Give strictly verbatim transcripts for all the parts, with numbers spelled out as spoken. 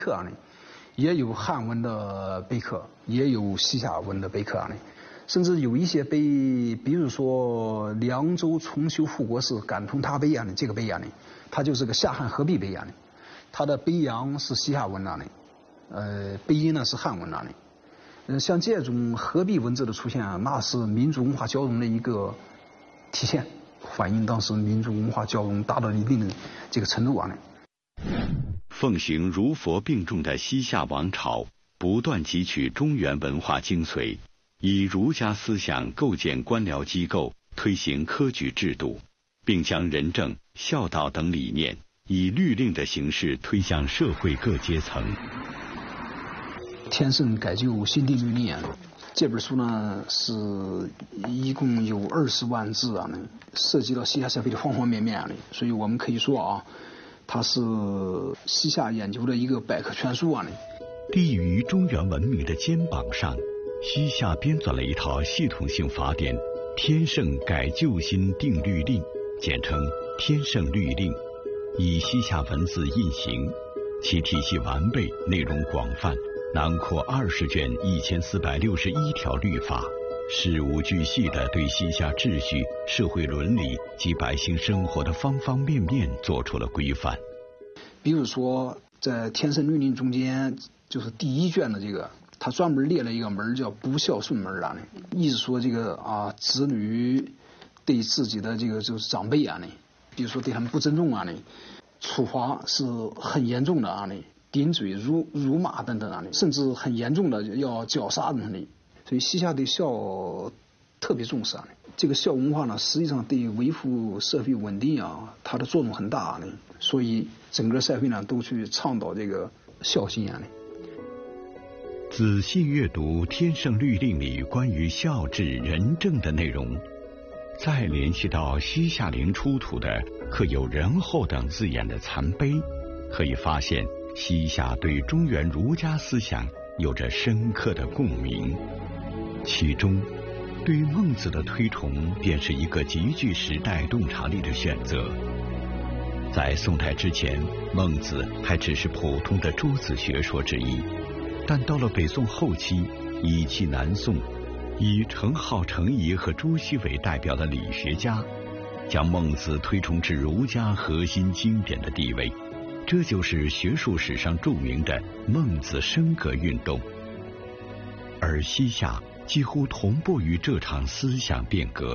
刻啊呢，也有汉文的碑刻，也有西夏文的碑刻啊呢，甚至有一些碑，比如说凉州重修护国寺感通塔碑啊呢，这个碑啊呢，它就是个夏汉合璧碑啊呢，它的碑阳是西夏文啊呢，呃，碑音呢是汉文啊呢。呃，像这种合璧文字的出现啊，那是民族文化交融的一个体现，反映当时民族文化交融达到一定的这个程度啊呢。 奉行儒佛并重的西夏王朝，不断汲取中原文化精髓，以儒家思想构建官僚机构，推行科举制度，并将仁政、孝道等理念以律令的形式推向社会各阶层。 天圣改旧新定律令啊，这本书呢是一共有二十万字啊，涉及到西夏社会的方方面面啊，所以我们可以说啊，它是西夏研究的一个百科全书啊。 立于中原文明的肩膀上，西夏编纂了一套系统性法典《天圣改旧新定律令》，简称《天圣律令》，以西夏文字印行，其体系完备，内容广泛。囊括二十卷一千四百六十一条律法，事无巨细地对西夏秩序、社会伦理及百姓生活的方方面面做出了规范。 比如说，在《天圣律令》中间，就是第一卷的这个，他专门列了一个门叫不孝顺门啊，意思说这个啊，子女对自己的这个就是长辈啊，比如说对他们不尊重啊，处罚是很严重的啊。顶嘴、辱辱骂等等啊，甚至很严重的要绞杀等等。所以西夏对孝特别重视啊。这个孝文化呢，实际上对维护社会稳定啊，它的作用很大啊。所以整个社会呢，都去倡导这个孝心啊。 仔细阅读《天圣律令》里关于孝治仁政的内容，再联系到西夏陵出土的刻有仁厚等字眼的残碑，可以发现西夏对中原儒家思想有着深刻的共鸣，其中对于孟子的推崇便是一个极具时代洞察力的选择。在宋代之前，孟子还只是普通的诸子学说之一，但到了北宋后期，以继南宋，以程颢、程颐和朱熹为代表的理学家，将孟子推崇至儒家核心经典的地位。这就是学术史上著名的孟子升格运动，而西夏几乎同步于这场思想变革。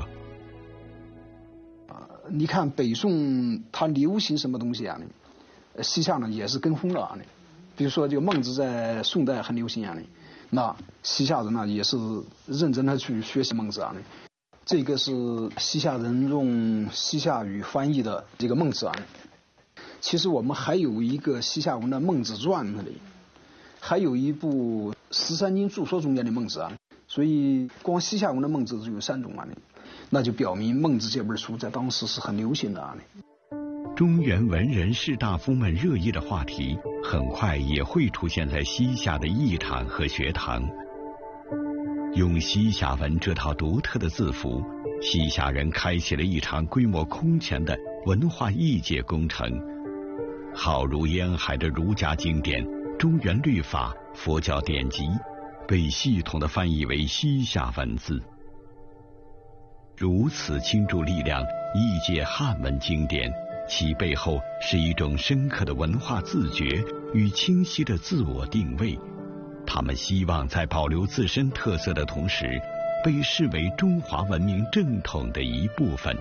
你看北宋它流行什么东西啊？西夏呢也是跟风了啊。比如说这个孟子在宋代很流行啊，那西夏人呢也是认真的去学习孟子啊。这个是西夏人用西夏语翻译的这个孟子啊。其实我们还有一个西夏文的《孟子传》那里，还有一部十三经注说中间的孟子啊，所以光西夏文的孟子就有三种啊，那就表明孟子这本书在当时是很流行的啊。 中原文人士大夫们热议的话题，很快也会出现在西夏的议场和学堂。用西夏文这套独特的字符，西夏人开启了一场规模空前的文化译介工程。浩如烟海的儒家经典、中原律法、佛教典籍，被系统地翻译为西夏文字。如此倾注力量译介汉文经典，其背后是一种深刻的文化自觉与清晰的自我定位。他们希望在保留自身特色的同时，被视为中华文明正统的一部分。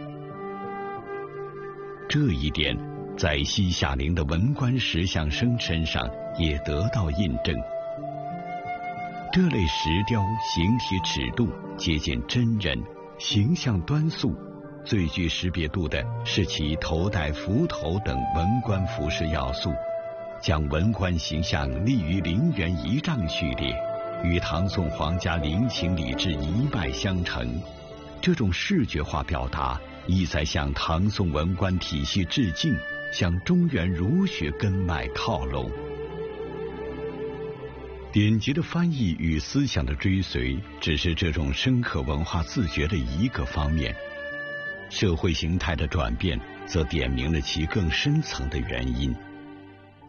这一点在西夏陵的文官石像生身上也得到印证。这类石雕形体尺度接近真人，形象端肃，最具识别度的是其头戴幞头等文官服饰要素，将文官形象立于陵园仪仗序列，与唐宋皇家陵寝礼制一脉相承。这种视觉化表达意在向唐宋文官体系致敬，向中原儒学根脉靠拢。典籍的翻译与思想的追随，只是这种深刻文化自觉的一个方面，社会形态的转变则点明了其更深层的原因。